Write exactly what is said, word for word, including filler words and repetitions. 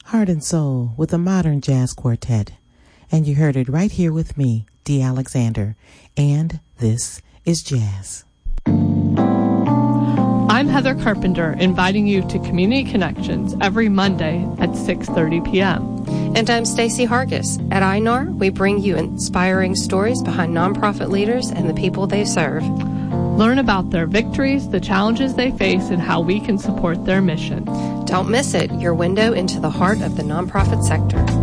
Heart and Soul with a modern jazz quartet. And you heard it right here with me, Dee Alexander. And this is Jazz. I'm Heather Carpenter, inviting you to Community Connections every Monday at six thirty p.m. And I'm Stacey Hargis. At I N A R, we bring you inspiring stories behind nonprofit leaders and the people they serve. Learn about their victories, the challenges they face, and how we can support their mission. Don't miss it, your window into the heart of the nonprofit sector.